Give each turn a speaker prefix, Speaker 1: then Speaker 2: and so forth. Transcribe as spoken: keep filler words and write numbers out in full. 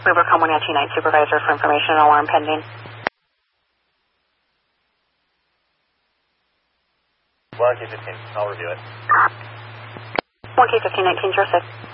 Speaker 1: Rivercom one nineteen night supervisor for information and alarm pending.
Speaker 2: one K fifteen, I'll review it.
Speaker 1: one K fifteen nineteen zero six.